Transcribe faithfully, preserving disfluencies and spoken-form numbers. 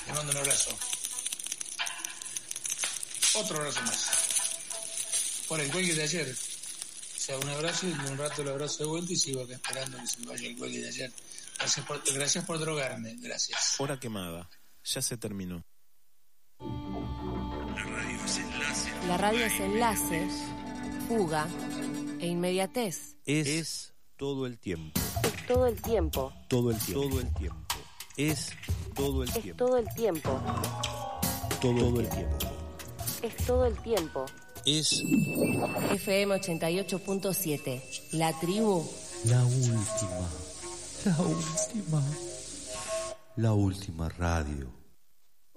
Les mando un abrazo. Otro abrazo más. Por el cuelgue de ayer. O sea, un abrazo y un rato el abrazo de vuelta y sigo acá esperando que se me vaya el cuelgue de ayer. Gracias por, gracias por drogarme. Gracias. Hora quemada. Ya se terminó. La radio es enlace. La radio es enlace, fuga e inmediatez. Es, es todo el tiempo. Es todo el tiempo. Todo el tiempo. Todo el tiempo. Es todo el Es tiempo. todo el tiempo. Todo el tiempo. Es todo el tiempo. Es F M ochenta y ocho punto siete. La tribu. La última. La última. La última radio.